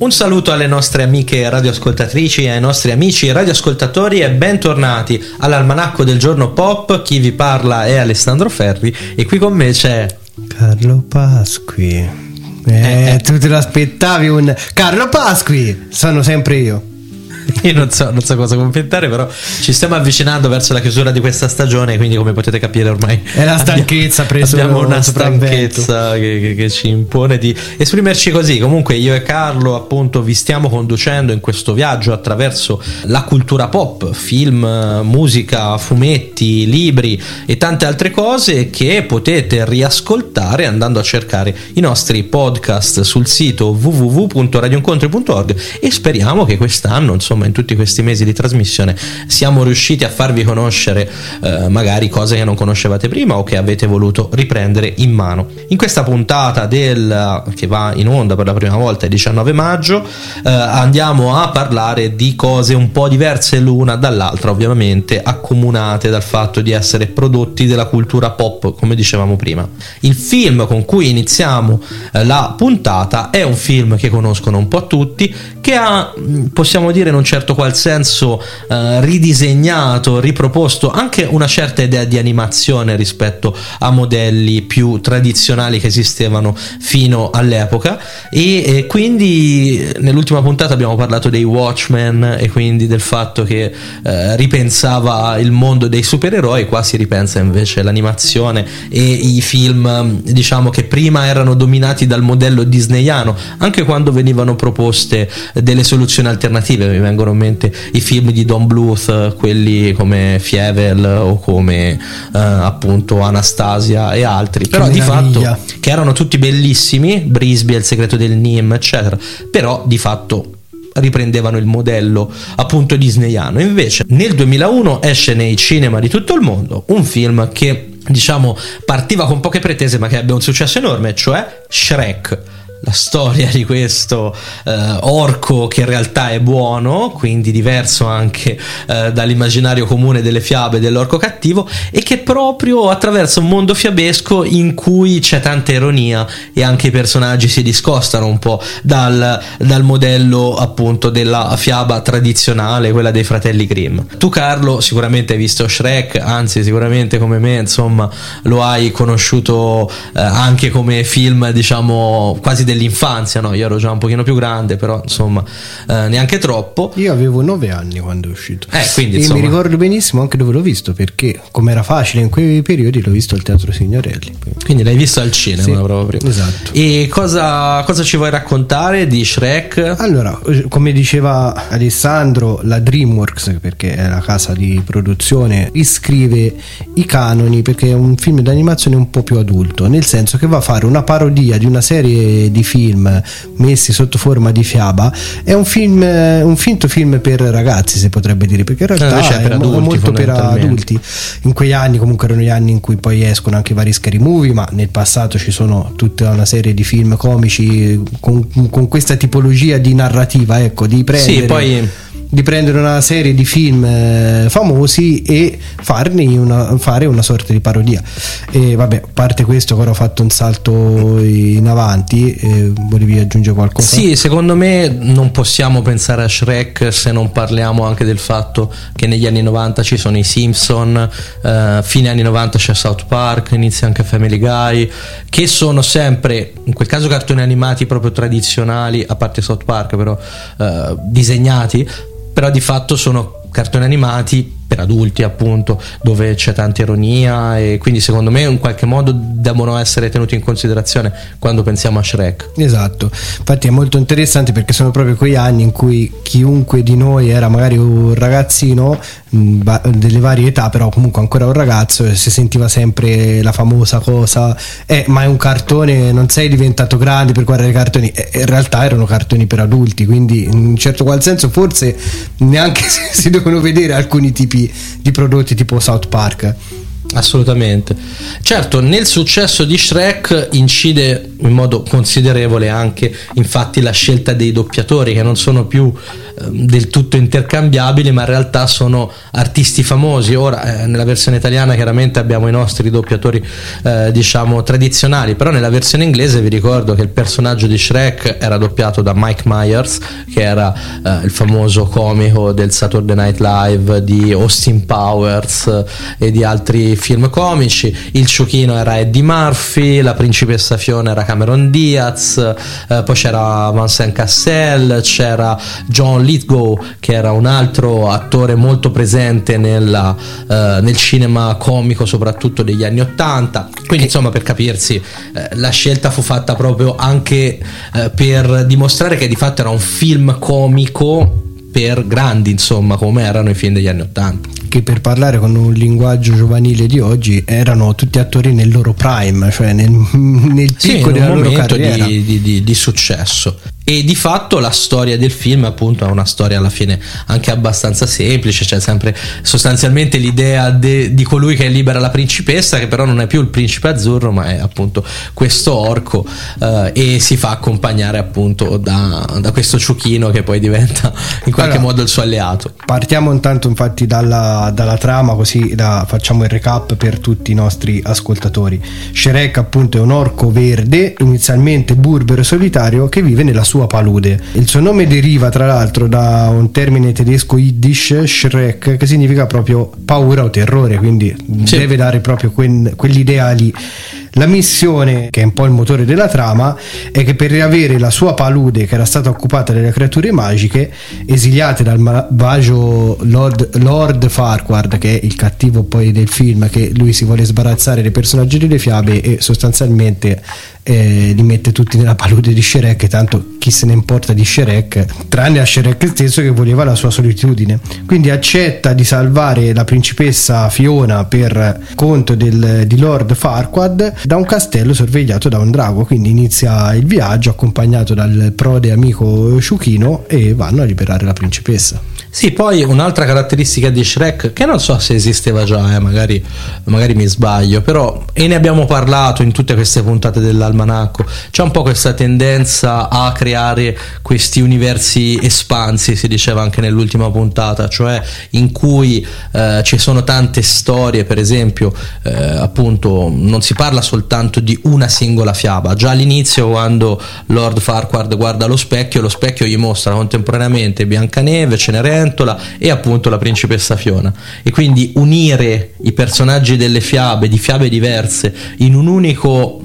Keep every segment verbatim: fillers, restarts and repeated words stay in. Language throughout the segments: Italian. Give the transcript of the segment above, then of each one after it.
Un saluto alle nostre amiche radioascoltatrici e ai nostri amici radioascoltatori e bentornati all'Almanacco del Giorno Pop. Chi vi parla è Alessandro Ferri e qui con me c'è Carlo Pasqui. Eh, eh, tu te lo aspettavi un Carlo Pasqui? Sono sempre io. Io non so, non so cosa commentare, però ci stiamo avvicinando verso la chiusura di questa stagione, quindi come potete capire ormai è la stanchezza, abbiamo, preso abbiamo una stanchezza che, che, che ci impone di esprimerci così. Comunque io e Carlo appunto vi stiamo conducendo in questo viaggio attraverso la cultura pop, film, musica, fumetti, libri e tante altre cose che potete riascoltare andando a cercare i nostri podcast sul sito w w w punto radio incontri punto org e speriamo che quest'anno, insomma, in tutti questi mesi di trasmissione siamo riusciti a farvi conoscere eh, magari cose che non conoscevate prima o che avete voluto riprendere in mano. In questa puntata del che va in onda per la prima volta il diciannove maggio eh, andiamo a parlare di cose un po' diverse l'una dall'altra, ovviamente accomunate dal fatto di essere prodotti della cultura pop, come dicevamo prima. Il film con cui iniziamo eh, la puntata è un film che conoscono un po' tutti, che ha, possiamo dire, in un certo qual senso eh, ridisegnato, riproposto anche una certa idea di animazione rispetto a modelli più tradizionali che esistevano fino all'epoca e, e quindi nell'ultima puntata abbiamo parlato dei Watchmen e quindi del fatto che eh, ripensava il mondo dei supereroi. Qua si ripensa invece l'animazione e i film, diciamo, che prima erano dominati dal modello disneyano, anche quando venivano proposte delle soluzioni alternative. Mi vengono in mente i film di Don Bluth, quelli come Fievel o come eh, appunto Anastasia e altri, però di fatto che erano tutti bellissimi, Brisby, Il segreto del Nim, eccetera, però di fatto riprendevano il modello appunto disneyano. Invece nel duemilauno esce nei cinema di tutto il mondo un film che, diciamo, partiva con poche pretese ma che abbia un successo enorme, cioè Shrek. La storia di questo eh, orco che in realtà è buono, quindi diverso anche eh, dall'immaginario comune delle fiabe dell'orco cattivo, e che proprio attraverso un mondo fiabesco in cui c'è tanta ironia e anche i personaggi si discostano un po' dal, dal modello appunto della fiaba tradizionale, quella dei fratelli Grimm. Tu, Carlo, sicuramente hai visto Shrek, anzi sicuramente come me, insomma, lo hai conosciuto eh, anche come film, diciamo, quasi dell'infanzia, no? Io ero già un pochino più grande, però insomma eh, neanche troppo. Io avevo nove anni quando è uscito eh, quindi, e insomma, mi ricordo benissimo anche dove l'ho visto, perché come era facile in quei periodi l'ho visto al Teatro Signorelli. Quindi l'hai visto al cinema, sì, proprio. Esatto. E cosa, cosa ci vuoi raccontare di Shrek? Allora, come diceva Alessandro, la DreamWorks, perché è la casa di produzione, riscrive i canoni perché è un film d'animazione un po' più adulto, nel senso che va a fare una parodia di una serie di film messi sotto forma di fiaba. È un film, un finto film per ragazzi, si potrebbe dire, perché in realtà cioè, per è adulti, molto per adulti. In quegli anni comunque erano gli anni in cui poi escono anche i vari scary movie, ma nel passato ci sono tutta una serie di film comici con, con questa tipologia di narrativa, ecco, di prendere, sì, poi di prendere una serie di film eh, famosi e farne una, fare una sorta di parodia. E vabbè, a parte questo, ora ho fatto un salto in avanti, eh, volevi aggiungere qualcosa? Sì, secondo me non possiamo pensare a Shrek se non parliamo anche del fatto che negli anni novanta ci sono i Simpson, eh, fine anni novanta c'è South Park, inizia anche Family Guy, che sono sempre, in quel caso, cartoni animati proprio tradizionali, a parte South Park, però eh, disegnati, però di fatto sono cartoni animati per adulti, appunto, dove c'è tanta ironia, e quindi secondo me in qualche modo devono essere tenuti in considerazione quando pensiamo a Shrek. Esatto, infatti è molto interessante perché sono proprio quegli anni in cui chiunque di noi era magari un ragazzino mh, delle varie età, però comunque ancora un ragazzo, e si sentiva sempre la famosa cosa eh, ma è un cartone, non sei diventato grande per guardare i cartoni. E in realtà erano cartoni per adulti, quindi in un certo qual senso forse neanche si devono vedere alcuni tipi di prodotti tipo South Park. Assolutamente. Certo, nel successo di Shrek incide in modo considerevole anche infatti la scelta dei doppiatori, che non sono più eh, del tutto intercambiabili, ma in realtà sono artisti famosi. Ora eh, nella versione italiana chiaramente abbiamo i nostri doppiatori eh, diciamo tradizionali, però nella versione inglese vi ricordo che il personaggio di Shrek era doppiato da Mike Myers, che era eh, il famoso comico del Saturday Night Live, di Austin Powers eh, e di altri film comici. Il ciuchino era Eddie Murphy, la principessa Fiona era Cameron Diaz, eh, poi c'era Vincent Cassel, c'era John Lithgow, che era un altro attore molto presente nella, eh, nel cinema comico soprattutto degli anni ottanta. Quindi insomma, per capirsi, eh, la scelta fu fatta proprio anche eh, per dimostrare che di fatto era un film comico per grandi, insomma, come erano i film degli anni ottanta, che per parlare con un linguaggio giovanile di oggi erano tutti attori nel loro prime, cioè nel, nel picco sì, della un loro momento carriera di, di, di, di successo. E di fatto la storia del film appunto è una storia alla fine anche abbastanza semplice, c'è sempre sostanzialmente l'idea de, di colui che libera la principessa, che però non è più il principe azzurro ma è appunto questo orco, eh, e si fa accompagnare appunto da, da questo ciuchino che poi diventa in qualche allora, modo il suo alleato. Partiamo intanto infatti dalla, dalla trama, così da, facciamo il recap per tutti i nostri ascoltatori. Shrek appunto è un orco verde, inizialmente burbero e solitario, che vive nella sua palude. Il suo nome deriva tra l'altro da un termine tedesco Yiddish, Shrek, che significa proprio paura o terrore, quindi sì, deve dare proprio quel, quell'idea lì. La missione, che è un po' il motore della trama, è che per riavere la sua palude, che era stata occupata dalle creature magiche esiliate dal malvagio Lord, Lord Farquaad, che è il cattivo poi del film, che lui si vuole sbarazzare dei personaggi delle fiabe e sostanzialmente eh, li mette tutti nella palude di Shrek, tanto chi se ne importa di Shrek, tranne a Shrek stesso che voleva la sua solitudine. Quindi accetta di salvare la principessa Fiona per conto del, di Lord Farquaad da un castello sorvegliato da un drago. Quindi inizia il viaggio accompagnato dal prode amico ciuchino e vanno a liberare la principessa. Sì, poi un'altra caratteristica di Shrek, che non so se esisteva già, eh, magari, magari mi sbaglio, però, e ne abbiamo parlato in tutte queste puntate dell'almanacco, c'è un po' questa tendenza a creare questi universi espansi, si diceva anche nell'ultima puntata, cioè in cui eh, ci sono tante storie. Per esempio eh, appunto non si parla soltanto di una singola fiaba. Già all'inizio, quando Lord Farquaad guarda lo specchio, lo specchio gli mostra contemporaneamente Biancaneve, Cenerentola e appunto la principessa Fiona, e quindi unire i personaggi delle fiabe, di fiabe diverse, in un unico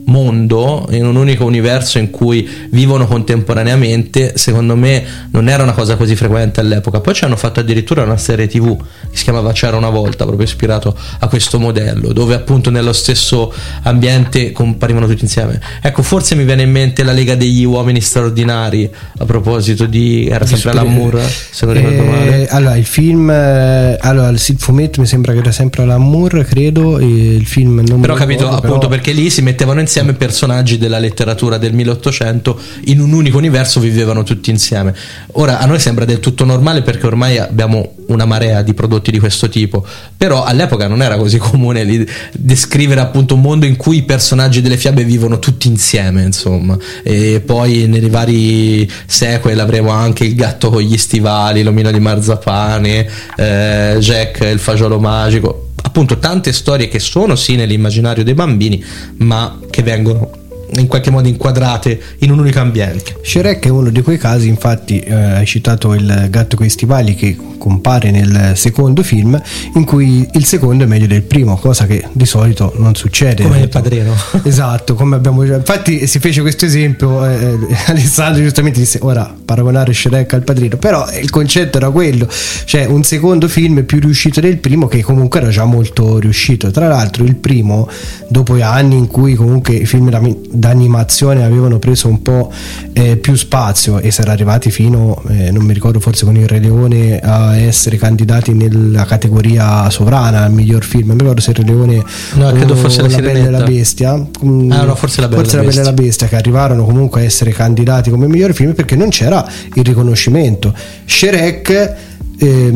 mondo, in un unico universo in cui vivono contemporaneamente, secondo me non era una cosa così frequente all'epoca. Poi ci hanno fatto addirittura una serie tv che si chiamava C'era una volta, proprio ispirato a questo modello, dove appunto nello stesso ambiente comparivano tutti insieme. Ecco, forse mi viene in mente La Lega degli Uomini Straordinari, a proposito di, era sempre Alan Moore, se non ricordo eh, male. Allora il film eh, allora il fumetto mi sembra che era sempre Alan Moore, credo, e il film non però mi capito ricordo, appunto, però... perché lì si mettevano insieme insieme personaggi della letteratura del milleottocento, in un unico universo vivevano tutti insieme. Ora a noi sembra del tutto normale perché ormai abbiamo una marea di prodotti di questo tipo, però all'epoca non era così comune li, descrivere appunto un mondo in cui i personaggi delle fiabe vivono tutti insieme, insomma. E poi nei vari sequel avremo anche il gatto con gli stivali, l'omino di marzapane, eh, Jack il fagiolo magico, appunto tante storie che sono sì nell'immaginario dei bambini, ma che vengono in qualche modo inquadrate in un unico ambiente. Shrek è uno di quei casi, infatti eh, hai citato il gatto coi stivali che compare nel secondo film, in cui il secondo è meglio del primo, cosa che di solito non succede. Come nel Padrino. Esatto, come abbiamo già... infatti si fece questo esempio, eh, Alessandro giustamente disse ora paragonare Shrek al Padrino, però il concetto era quello, cioè un secondo film più riuscito del primo, che comunque era già molto riuscito. Tra l'altro il primo, dopo anni in cui comunque i film d'animazione avevano preso un po' eh, più spazio e si era arrivati fino, eh, non mi ricordo, forse con il Re Leone a essere candidati nella categoria sovrana al miglior film. Non mi ricordo se il Re Leone no, credo fosse la, la Bella e la Bestia, ah no, forse la Bella, forse la Bella e la Bestia, che arrivarono comunque a essere candidati come miglior film perché non c'era il riconoscimento. Shrek eh,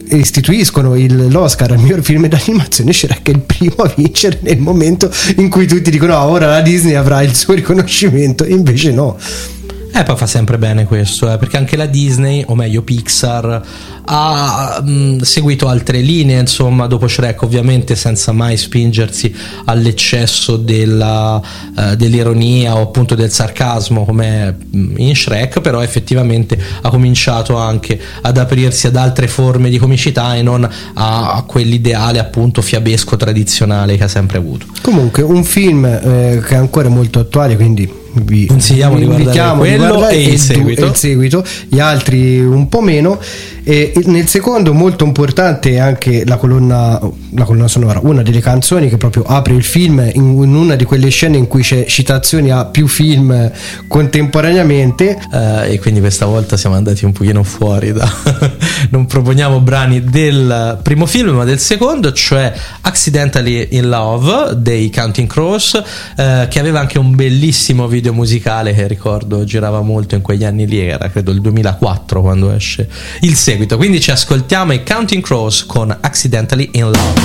istituiscono il, l'Oscar al miglior film d'animazione, Shrek è il primo a vincere nel momento in cui tutti dicono no, ora la Disney avrà il suo riconoscimento, e invece no. Eh, poi fa sempre bene questo, eh, perché anche la Disney, o meglio Pixar, ha mh, seguito altre linee, insomma, dopo Shrek, ovviamente senza mai spingersi all'eccesso della, uh, dell'ironia o appunto del sarcasmo come in Shrek, però effettivamente ha cominciato anche ad aprirsi ad altre forme di comicità e non a, a quell'ideale appunto fiabesco tradizionale che ha sempre avuto. Comunque un film eh, che è ancora molto attuale, quindi vi consigliamo di guardare quello e il seguito. il seguito, gli altri un po' meno. E nel secondo molto importante anche la colonna, la colonna sonora, una delle canzoni che proprio apre il film in, in una di quelle scene in cui c'è citazioni a più film contemporaneamente, uh, e quindi questa volta siamo andati un pochino fuori da non proponiamo brani del primo film ma del secondo, cioè Accidentally in Love dei Counting Crows, uh, che aveva anche un bellissimo video musicale che ricordo girava molto in quegli anni lì, era credo il duemilaquattro quando esce il seguito. Quindi ci ascoltiamo i Counting Crows con Accidentally in Love.